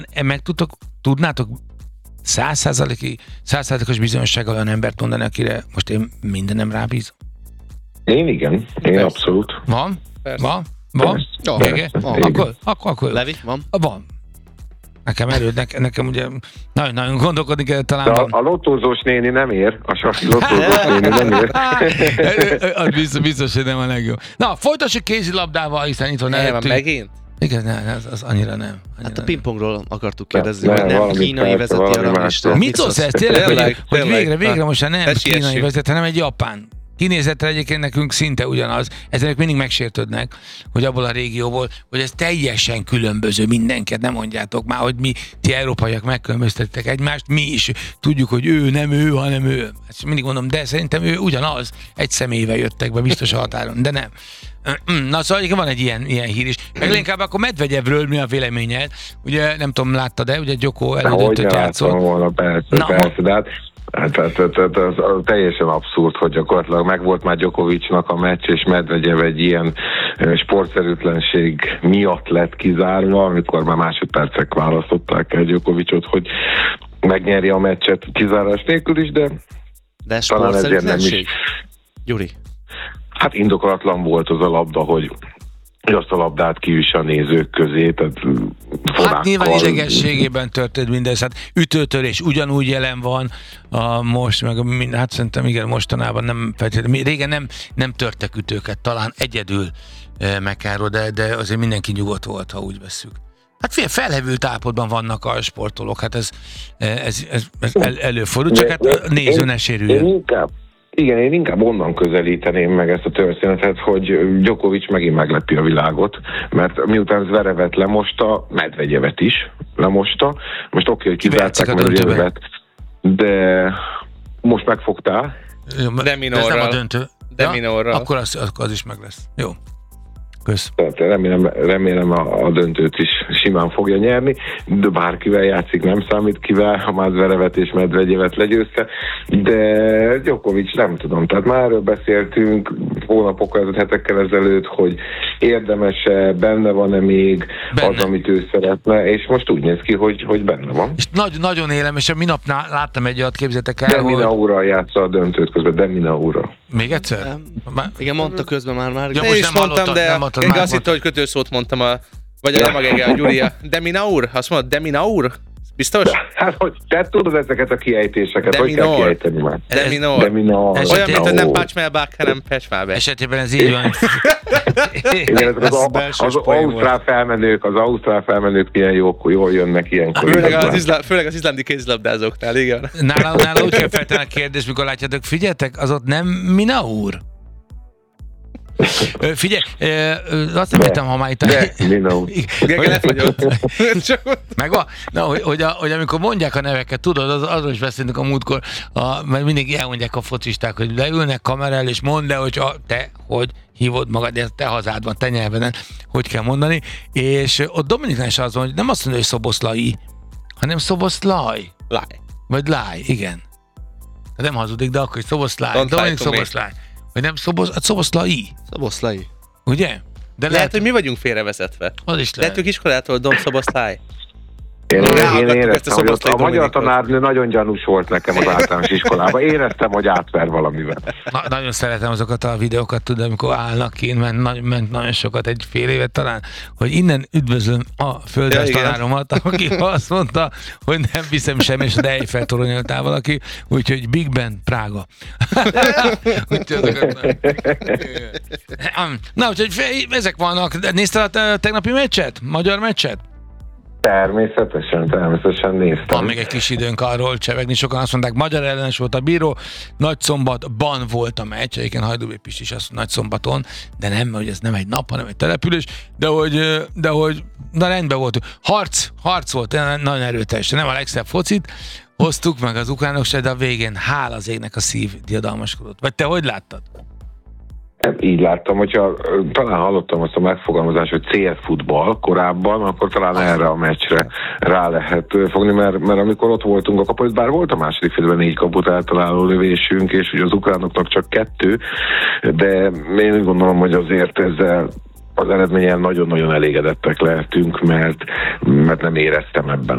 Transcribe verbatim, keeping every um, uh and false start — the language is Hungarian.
meg tudtok, tudnátok száz százalékos száz százalékos bizonyossággal olyan embert mondani, akire most én mindenem rábízom? Én igen, én Persze. abszolút. Van? Persze. Van? Van? Persze. Van. Akkor, akkor, akkor. Levi, van? Van. Nekem előtt, nekem, nekem ugye nagyon-nagyon gondolkodni kell talán. De a, a lottózós néni nem ér, a sasi lottózós néni nem ér. Az biztos, biztos, hogy nem a legjobb. Na, folytassuk kézilabdával, hiszen itt van előttünk. Megint? Igen, ne, az, az annyira nem. Annyira hát a nem. pingpongról akartuk kérdezni, ne, hogy nem valami kínai persze, vezeti a ranglistát. Mit szólsz ez tényleg, hogy, tényleg, hogy tényleg. végre, végre most nem Te kínai siessük. vezet, hanem egy japán. Kinézetre egyébként nekünk szinte ugyanaz, ezek mindig megsértődnek, hogy abból a régióból, hogy ez teljesen különböző mindenket, nem mondjátok már, hogy mi, ti európaiak megkülönböztetitek egymást, mi is tudjuk, hogy ő nem ő, hanem ő. Ezt mindig mondom, de szerintem ő ugyanaz, egy személyvel jöttek be biztos a határon, de nem. Na szóval van egy ilyen, ilyen hír is. Meg inkább akkor Medvegyevről mi a véleményed? Ugye nem tudom, láttad de ugye Gyoko elődöntött játszott. Hogy volna, persze, Na, persze, de hát Hát, hát, hát, hát az, az teljesen abszurd, hogy gyakorlatilag megvolt már Djokovicnak a meccs, és Medvegyev egy ilyen sportszerűtlenség miatt lett kizárva, amikor már másodpercek választották el Djokovicot, hogy megnyerje a meccset kizárás nélkül is, de, de talán ezért nem is. Gyuri. Hát indokolatlan volt az a labda, hogy hogy azt a labdát kiüsse a nézők közé, tehát fonákkal. Hát nyilván idegességében történt mindez, hát ütőtörés ugyanúgy jelen van a most, meg a, hát szerintem igen, mostanában nem, régen nem, nem törtek ütőket, talán egyedül e, Mekáról, de, de azért mindenki nyugodt volt, ha úgy vesszük. Hát fél, felhevült állapotban vannak a sportolók, hát ez, ez, ez, ez el, előfordul, csak hát a néző ne sérüljön. Én inkább Igen, én inkább onnan közelíteném meg ezt a történetet, hogy Djokovic megint meglepi a világot, mert miután Zverevet lemosta, Medvegyevet is lemosta, most oké, hogy kizárták Medvegyevet, de most megfogtál. De minorral. Ez nem a döntő. De ja? minorral. Akkor az, az is meg lesz. Jó. Kösz. Tehát remélem, remélem a, a döntőt is simán fogja nyerni, de bárkivel játszik, nem számít kivel, ha már Zverevet és Medvegyevet legyőzte, de Djokovic nem tudom, tehát már erről beszéltünk hónapokkal, hetekkel ezelőtt, hogy érdemes-e, benne van-e még benne az, amit ő szeretne, és most úgy néz ki, hogy, hogy benne van. És nagy, nagyon élem, és a minap láttam egy olyat, képzeljétek el, Demina hogy... úrral játsza a döntőt közben, Demina úrral. Még egyszer? Már... Igen, mondta közben már. már. Ja, Én is nem mondtam, de én azt hittem, hogy kötőszót mondtam a... Vagy a nem a Gege, a Gyuria. Demina úr? Azt mondod, Demina úr? Biztos? Hát, hogy te tudod ezeket a kiejtéseket, hogy kell kiejteni már. Deminor. Deminor. Olyan, mint hogy nem Pácsmelbák, hanem Pecsmelbák. Esetében ez így van. Igen, az, az, az ausztrál felmenők, az ausztrál felmenők milyen jók, jól jönnek ilyenkor. Főleg az, izla, főleg az izlandi kézilabdázóknál, igen. Nála, nála úgy kell feltenni a kérdést, mikor látjátok, figyeljetek, az ott nem Mina úr? Figyelj, azt nem értem, ha már itt... De, Mina úr. Gege lefagyott. Megvan? Na, hogy, hogy, a, hogy amikor mondják a neveket, tudod, az, azról is beszélünk a múltkor, a, mert mindig elmondják a focisták, hogy leülnek kamera el, és mondd le, hogy a, te, hogy hívod magad, ez te hazádban, te nyelveden, hogy kell mondani, és ott Dominiknál is az van, hogy nem azt mondja, hogy Szoboszlai, hanem Szoboszlaj. Láj. Vagy Láj, igen. Nem hazudik, de akkor is Szoboszlaj. Dominik Szoboszlaj. Vagy nem Szobosz, Szoboszlai. Szoboszlai. Ugye? De lehet, lehet, hogy mi vagyunk félrevezetve. Az is lehet. Lehetünk iskolától Dom Szoboszlai. Én, én, én éreztem, hogy ott a magyar tanárnő nagyon gyanús volt nekem az általános iskolában. Éreztem, hogy átver valamivel. Na, nagyon szeretem azokat a videókat, tudod, amikor állnak ki, ment, ment nagyon sokat, egy fél évet talán, hogy innen üdvözlöm a földrajz ja, tanáromat, aki azt mondta, hogy nem viszem semmi, és a Eiffel toronyot áll valaki, úgyhogy Big Ben, Prága. Na, úgyhogy ezek vannak. Nézted a tegnapi meccset? Magyar meccset? Természetesen, természetesen néztem. Van még egy kis időnk arról csevegni, sokan azt mondták, magyar ellenes volt a bíró, Nagyszombatban volt a meccs, egyébként Hajdú Pist is azt Nagyszombaton, de nem, hogy ez nem egy nap, hanem egy település, de hogy, de hogy na rendben volt. Harc, harc volt, nagyon erőteljes, nem a legszebb focit, hoztuk meg az ukránok se, de a végén hál az égnek a szív diadalmaskodott. Vagy te hogy láttad? Így láttam, hogyha talán hallottam azt a megfogalmazást, hogy célfutball korábban, akkor talán erre a meccsre rá lehet fogni, mert, mert amikor ott voltunk a kaput, bár volt a második félben négy kaput eltaláló lövésünk, és ugye az ukránoknak csak kettő, de én úgy gondolom, hogy azért ezzel az eredményen nagyon-nagyon elégedettek lehetünk, mert, mert nem éreztem ebben